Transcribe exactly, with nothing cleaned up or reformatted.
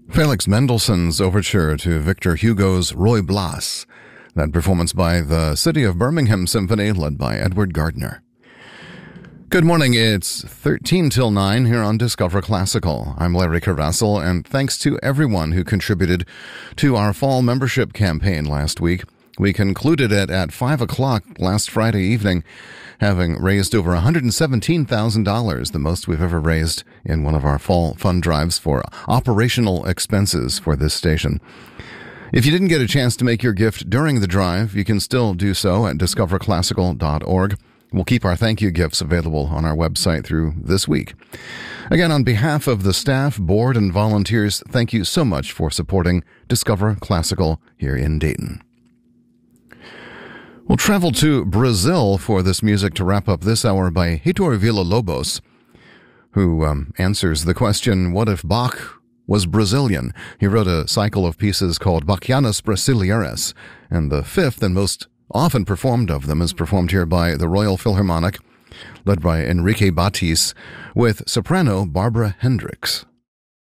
Felix Mendelssohn's overture to Victor Hugo's Ruy Blas, that performance by the City of Birmingham Symphony led by Edward Gardner. Good morning, it's thirteen till nine here on Discover Classical. I'm Larry Carvassel, and thanks to everyone who contributed to our fall membership campaign last week. We concluded it at five o'clock last Friday evening, having raised over one hundred seventeen thousand dollars, the most we've ever raised in one of our fall fund drives for operational expenses for this station. If you didn't get a chance to make your gift during the drive, you can still do so at discover classical dot org. We'll keep our thank you gifts available on our website through this week. Again, on behalf of the staff, board, and volunteers, thank you so much for supporting Discover Classical here in Dayton. We'll travel to Brazil for this music to wrap up this hour by Heitor Villa-Lobos, who um, answers the question, what if Bach was Brazilian? He wrote a cycle of pieces called Bachianas Brasileiras, and the fifth and most often performed of them is performed here by the Royal Philharmonic, led by Enrique Batis, with soprano Barbara Hendricks.